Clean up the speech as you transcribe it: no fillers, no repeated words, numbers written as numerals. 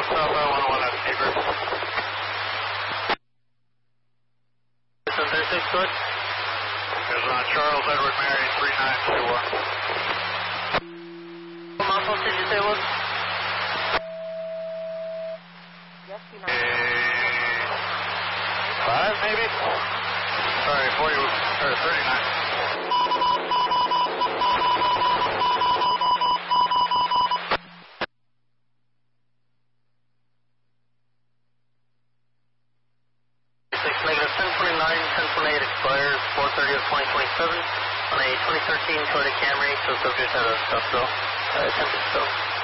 South I-11 at Egress. 36, good. Is on Charles Edward Mary 3921. What muscle did you say it was? Five maybe? Sorry, 40 or 39. Negative 1029, 1028 expires 4:30 of 2027 on a 2013 Toyota Camry, so subject to a stop bill. Attempted stop.